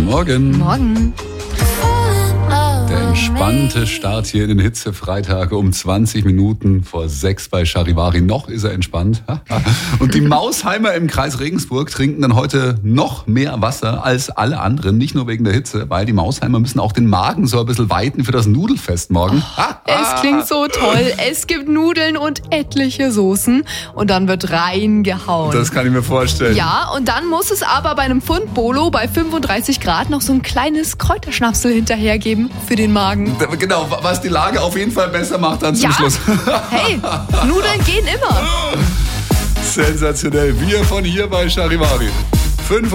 Morgen. Morgen. Der entspannte Start hier in den Hitzefreitag um 20 Minuten vor 6 bei Charivari. Noch ist er entspannt. Und die Mausheimer im Kreis Regensburg trinken dann heute noch mehr Wasser als alle anderen. Nicht nur wegen der Hitze, weil die Mausheimer müssen auch den Magen so ein bisschen weiten für das Nudelfest morgen. Es klingt so toll. Es gibt Nudeln und etliche Soßen. Und dann wird reingehauen. Das kann ich mir vorstellen. Ja, und dann muss es aber bei einem Pfund Bolo bei 35 Grad noch so ein kleines Kräuterschnapsel hinterhergeben für den Magen. Genau, was die Lage auf jeden Fall besser macht dann zum Schluss. Hey, Nudeln gehen immer. Sensationell. Wir von hier bei Charivari.